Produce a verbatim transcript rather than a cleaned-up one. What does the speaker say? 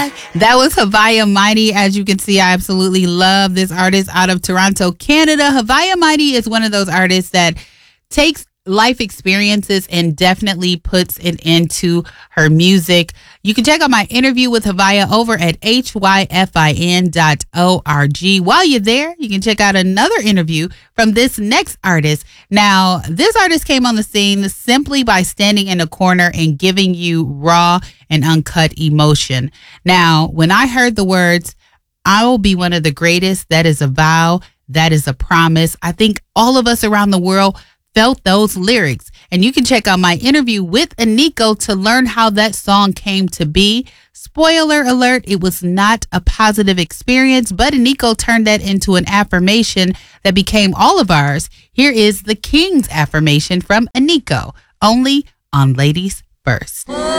That was Havaya Mighty. As you can see, I absolutely love this artist out of Toronto, Canada. Havaya Mighty is one of those artists that takes life experiences and definitely puts it into her music. You can check out my interview with Havaya over at H Y F I N dot org. While you're there, you can check out another interview from this next artist. Now, this artist came on the scene simply by standing in a corner and giving you raw and uncut emotion. Now, when I heard the words, "I will be one of the greatest," that is a vow, that is a promise. I think all of us around the world felt those lyrics. And you can check out my interview with Aniko to learn how that song came to be. Spoiler alert, it was not a positive experience, but Aniko turned that into an affirmation that became all of ours. Here is the King's affirmation from Aniko, only on Ladies First.